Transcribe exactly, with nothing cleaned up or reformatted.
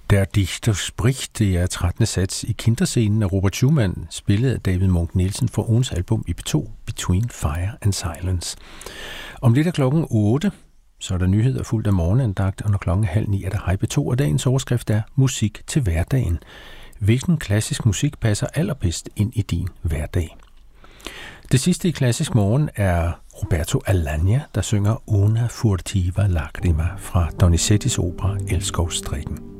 Der Dichter spricht, det er trettende sats i Kinderscenen af Robert Schumann, spillet af David Munch Nielsen fra ugens album i P to, Between Fire and Silence. Om lidt er klokken otte, så er der nyheder fuldt af morgenandagt, og når klokken er halv ni er der Hej P to, og dagens overskrift er Musik til hverdagen. Hvilken klassisk musik passer allerbedst ind i din hverdag? Det sidste i Klassisk Morgen er Roberto Alagna, der synger Una furtiva lacrima fra Donizettis opera Elskovsstrikken.